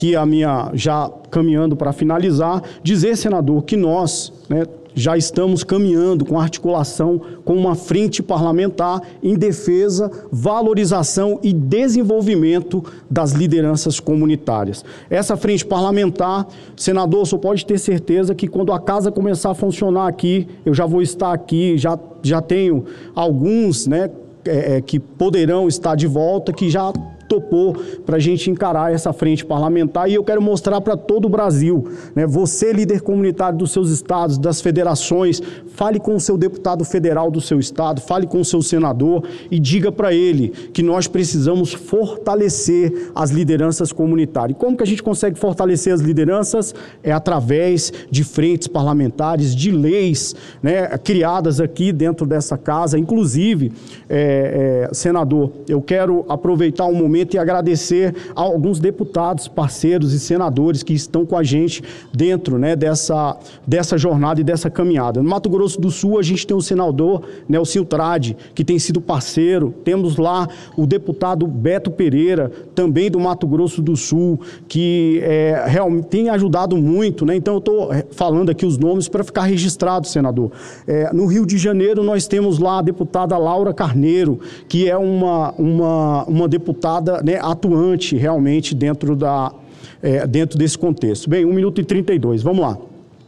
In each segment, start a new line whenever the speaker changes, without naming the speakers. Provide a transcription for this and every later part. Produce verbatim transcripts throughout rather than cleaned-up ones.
que a minha, já caminhando para finalizar, dizer, senador, que nós, né, já estamos caminhando com articulação com uma frente parlamentar em defesa, valorização e desenvolvimento das lideranças comunitárias. Essa frente parlamentar, senador, só pode ter certeza que quando a casa começar a funcionar aqui, eu já vou estar aqui, já, já tenho alguns, né, é, que poderão estar de volta, que já topou para a gente encarar essa frente parlamentar, e eu quero mostrar para todo o Brasil, né? Você, líder comunitário dos seus estados, das federações, fale com o seu deputado federal do seu estado, fale com o seu senador e diga para ele que nós precisamos fortalecer as lideranças comunitárias. E como que a gente consegue fortalecer as lideranças? É através de frentes parlamentares, de leis, né, criadas aqui dentro dessa casa. Inclusive, é, é, senador, eu quero aproveitar um momento e agradecer a alguns deputados, parceiros e senadores que estão com a gente dentro, né, dessa, dessa jornada e dessa caminhada. No Mato Grosso do Sul, a gente tem o senador Nelson Trade, que tem sido parceiro. Temos lá o deputado Beto Pereira, também do Mato Grosso do Sul, que é, realmente tem ajudado muito, né? Então, eu estou falando aqui os nomes para ficar registrado, senador. É, no Rio de Janeiro, nós temos lá a deputada Laura Carneiro, que é uma, uma, uma deputada, né, atuante realmente dentro, da, é, dentro desse contexto. Bem, um minuto e trinta e dois, vamos lá.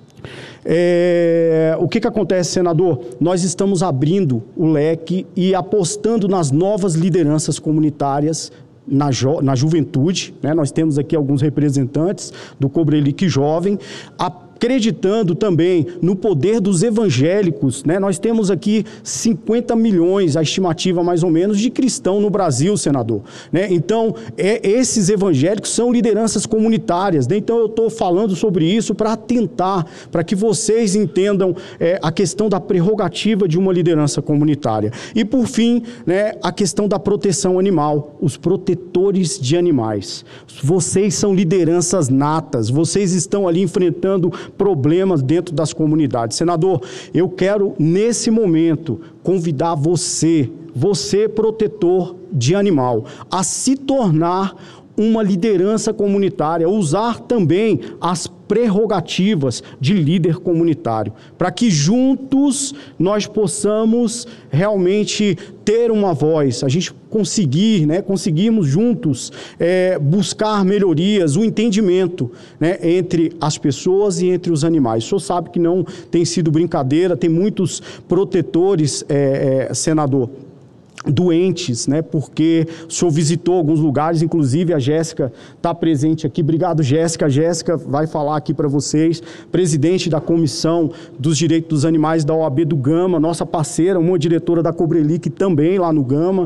É, o que que acontece, senador? Nós estamos abrindo o leque e apostando nas novas lideranças comunitárias na, jo, na juventude, né? Nós temos aqui alguns representantes do Cobrelic Jovem, a acreditando também no poder dos evangélicos, né? Nós temos aqui cinquenta milhões, a estimativa mais ou menos, de cristãos no Brasil, senador, né? Então, é, esses evangélicos são lideranças comunitárias, né? Então, eu estou falando sobre isso para atentar, para que vocês entendam é, a questão da prerrogativa de uma liderança comunitária. E, por fim, né, a questão da proteção animal, os protetores de animais. Vocês são lideranças natas, vocês estão ali enfrentando problemas dentro das comunidades. Senador, eu quero, nesse momento, convidar você, você protetor de animal, a se tornar uma liderança comunitária, usar também as prerrogativas de líder comunitário, para que juntos nós possamos realmente ter uma voz, a gente conseguir, né, conseguirmos juntos é, buscar melhorias, o entendimento, né, entre as pessoas e entre os animais. O senhor sabe que não tem sido brincadeira, tem muitos protetores, é, é, senador, doentes, né? Porque o senhor visitou alguns lugares, inclusive a Jéssica está presente aqui. Obrigado, Jéssica. A Jéssica vai falar aqui para vocês, presidente da Comissão dos Direitos dos Animais da O A B do Gama, nossa parceira, uma diretora da Cobrelic também lá no Gama.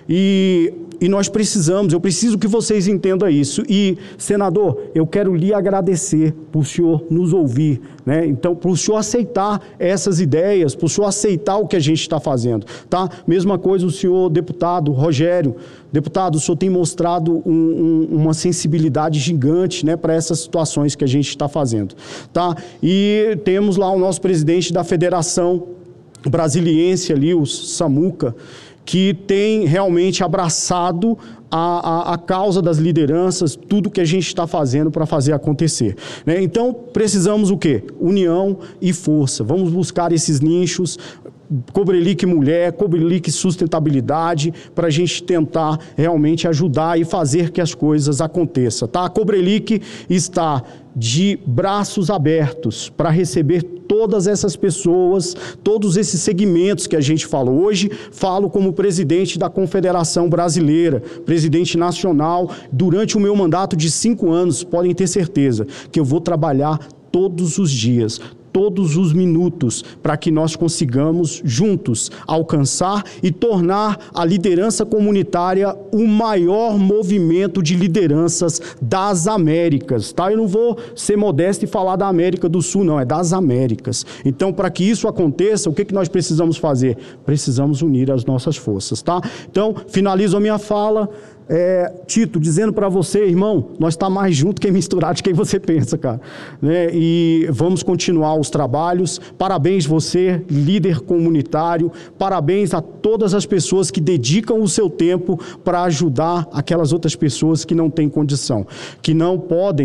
E, e nós precisamos, eu preciso que vocês entendam isso. E, senador, eu quero lhe agradecer por o senhor nos ouvir, né? Então, por o senhor aceitar essas ideias, por o senhor aceitar o que a gente está fazendo, tá? Mesma coisa o senhor deputado Rogério. Deputado, o senhor tem mostrado um, um, uma sensibilidade gigante, né, para essas situações que a gente está fazendo, tá? E temos lá o nosso presidente da Federação Brasiliense ali, o Samuca, que tem realmente abraçado a, a, a causa das lideranças, tudo que a gente está fazendo para fazer acontecer, né? Então, precisamos o quê? União e força. Vamos buscar esses nichos, Cobrelic Mulher, Cobrelic Sustentabilidade, para a gente tentar realmente ajudar e fazer que as coisas aconteçam, tá? A Cobrelic está de braços abertos para receber todas essas pessoas, todos esses segmentos que a gente falou. Hoje, falo como presidente da Confederação Brasileira, presidente nacional. Durante o meu mandato de cinco anos, podem ter certeza que eu vou trabalhar todos os dias, todos os minutos, para que nós consigamos juntos alcançar e tornar a liderança comunitária o maior movimento de lideranças das Américas, tá? Eu não vou ser modesto e falar da América do Sul, não, é das Américas. Então, para que isso aconteça, o que que nós precisamos fazer? Precisamos unir as nossas forças, tá? Então, finalizo a minha fala, É, Tito, dizendo para você, irmão, nós está mais junto que misturado de quem você pensa, cara. Né? E vamos continuar os trabalhos. Parabéns você, líder comunitário. Parabéns a todas as pessoas que dedicam o seu tempo para ajudar aquelas outras pessoas que não têm condição, que não podem